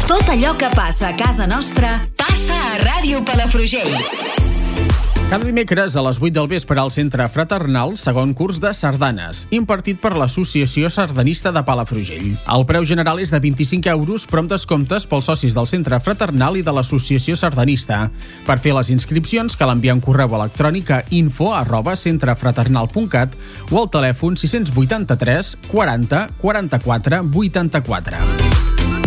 Tot allò que passa a casa nostra passa a Ràdio Palafrugell. Cada dimecres a les 8 del vespre al Centre Fraternal, segon curs de sardanes, impartit per l'Associació Sardanista de Palafrugell. El preu general és de 25 euros, però amb descomptes pels socis del Centre Fraternal i de l'Associació Sardanista. Per fer les inscripcions cal enviar un correu electrònic a info@centrefraternal.cat o al telèfon 683 40 44 84.